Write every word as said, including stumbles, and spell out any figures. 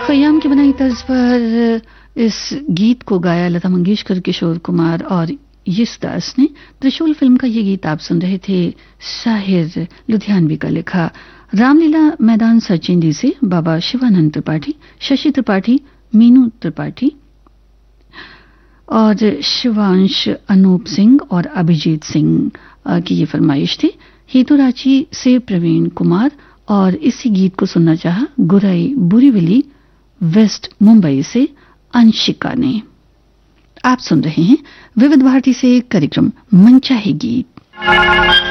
खयाम की बनाई तर्ज पर इस गीत को गाया लता मंगेशकर, किशोर कुमार और यशदास ने। त्रिशूल फिल्म का ये गीत आप सुन रहे थे, शाहिर लुधियानवी का लिखा। रामलीला मैदान सरचेंडी से बाबा शिवानंद त्रिपाठी, शशि त्रिपाठी, मीनू त्रिपाठी और शिवांश, अनूप सिंह और अभिजीत सिंह की ये फरमाइश थी। हेतुराची से प्रवीण कुमार और इसी गीत को सुनना चाहा गुराई बुरीविली वेस्ट मुंबई से अंशिका ने। आप सुन रहे हैं विविध भारती से कार्यक्रम मनचाहे गीत।